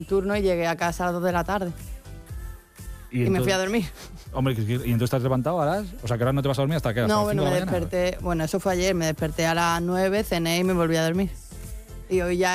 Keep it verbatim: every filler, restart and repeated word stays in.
turno y llegué a casa a las dos de la tarde. Y, y me fui a dormir. Hombre, ¿y entonces te has levantado a las...? O sea, que ahora no te vas a dormir hasta que... No, bueno, me desperté... Bueno, eso fue ayer. Me desperté a las nueve, cené y me volví a dormir. Y hoy ya